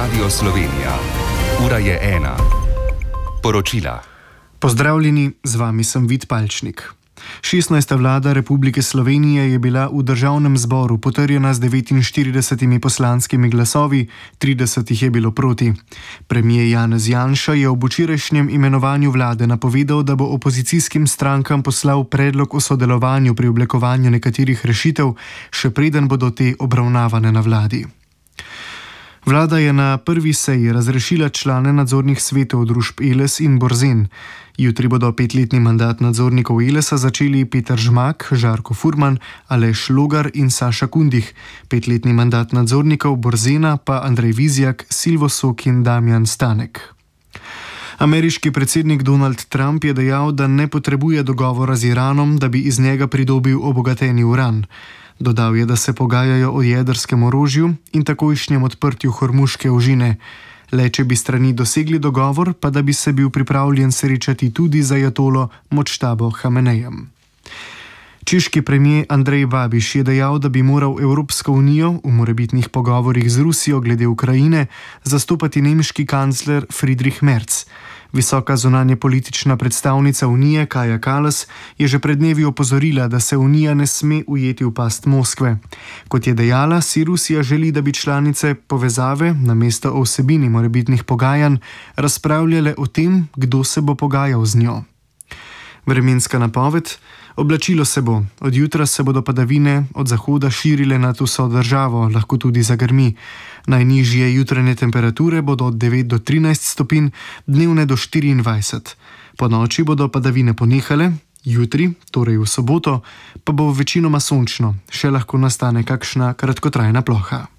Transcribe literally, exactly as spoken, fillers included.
Radio Slovenija. Ura je ena. Poročila. Pozdravljeni, z vami sem Vid Palčnik. šestnajsta vlada Republike Slovenije je bila v državnem zboru potrjena z devetinštiridesetimi poslanskimi glasovi, trideset jih je bilo proti. Premier Janez Janša je ob včerajšnjem imenovanju vlade napovedal, da bo opozicijskim strankam poslal predlog o sodelovanju pri oblikovanju nekaterih rešitev, še preden bodo te obravnavane na vladi. Vlada je na prvi seji razrešila člane nadzornih svetov družb Eles in Borzen. Jutri bodo petletni mandat nadzornikov Elesa začeli Peter Žmak, Žarko Furman, Aleš Logar in Saša Kundih. Petletni mandat nadzornikov Borzena pa Andrej Vizjak, Silvo Sok in Damjan Stanek. Ameriški predsednik Donald Trump je dejal, da ne potrebuje dogovora z Iranom, da bi iz njega pridobil obogateni uran. Dodal je, da se pogajajo o jedrskem orožju in takojšnjem odprtju Hormuške ožine. Le če bi strani dosegli dogovor, pa da bi se bil pripravljen srečati tudi z ajatolo Modžtabo Hamenejem. Češki premier Andrej Babiš je dejal, da bi moral Evropsko unijo v morebitnih pogovorih z Rusijo glede Ukrajine zastopati nemški kancler Friedrich Merz. Visoka zunanje politična predstavnica Unije Kaja Kallas je že pred dnevi opozorila, da se Unija ne sme ujeti v past Moskve. Kot je dejala, si Rusija želi, da bi članice povezave namesto o vsebini morebitnih pogajanj razpravljale o tem, kdo se bo pogajal z njo. Vremenska napoved. Oblačilo se bo. Od jutra se bodo padavine od zahoda širile nad vso državo, lahko tudi zagrmi. Najnižje jutranje temperature bodo od devet do trinajst stopinj, dnevne do štiriindvajset. Po noči bodo padavine ponehale, jutri, torej v soboto, pa bo večinoma sončno, še lahko nastane kakšna kratkotrajna ploha.